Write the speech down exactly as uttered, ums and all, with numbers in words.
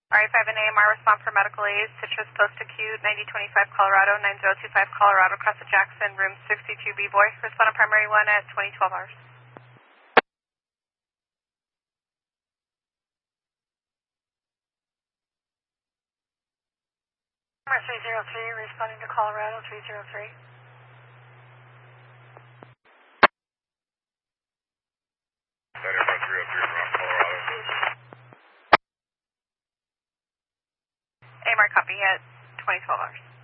R A five and A M R respond for medical aid, Citrus Post Acute, ninety twenty-five Colorado, nine zero two five Colorado, across the Jackson, room sixty-two B, boy. Respond on primary one at twenty twelve hours. Number three zero three, responding to Colorado, three zero three. That number three oh three from Colorado. A M R copy at twenty twelve hours.